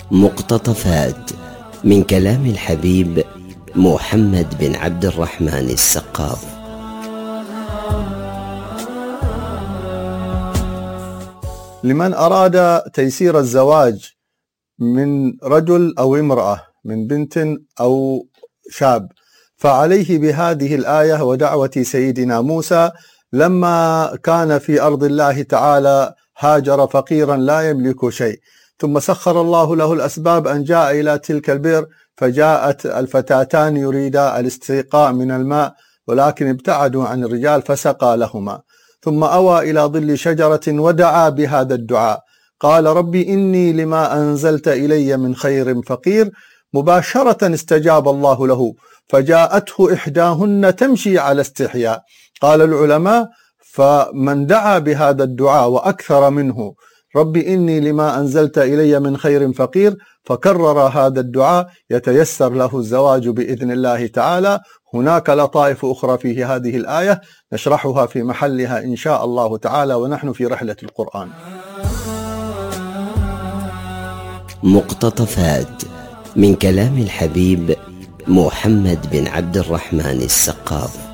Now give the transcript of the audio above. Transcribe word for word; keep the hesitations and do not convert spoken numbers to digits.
مقتطفات من كلام الحبيب محمد بن عبد الرحمن السقاف. لمن أراد تيسير الزواج من رجل أو امرأة، من بنت أو شاب، فعليه بهذه الآية ودعوة سيدنا موسى لما كان في أرض الله تعالى، هاجر فقيرا لا يملك شيء، ثم سخر الله له الأسباب أن جاء إلى تلك البئر، فجاءت الفتاتان يريدا الاستسقاء من الماء، ولكن ابتعدوا عن الرجال فسقى لهما، ثم أوى إلى ظل شجرة ودعا بهذا الدعاء، قال ربي إني لما أنزلت إلي من خير فقير. مباشرة استجاب الله له، فجاءته إحداهن تمشي على استحياء. قال العلماء: فمن دعا بهذا الدعاء وأكثر منه، ربي إني لما أنزلت إلي من خير فقير، فكرر هذا الدعاء، يتيسر له الزواج بإذن الله تعالى. هناك لطائف أخرى في هذه الآية نشرحها في محلها إن شاء الله تعالى، ونحن في رحلة القرآن. مقتطفات من كلام الحبيب محمد بن عبد الرحمن السقاف.